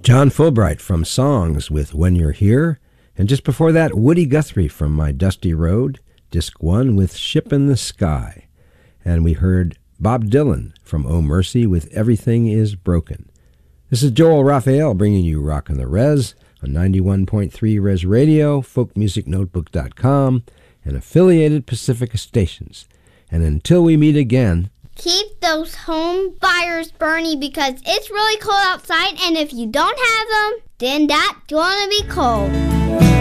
John Fulbright from Songs with When You're Here. And just before that, Woody Guthrie from My Dusty Road, Disc 1 with Ship in the Sky. And we heard Bob Dylan from Oh Mercy with Everything Is Broken. This is Joel Raphael bringing you Rockin' the Res on 91.3 Res Radio, folkmusicnotebook.com, and affiliated Pacifica stations. And until we meet again, keep those home fires burning because it's really cold outside, and if you don't have them, then that's gonna be cold.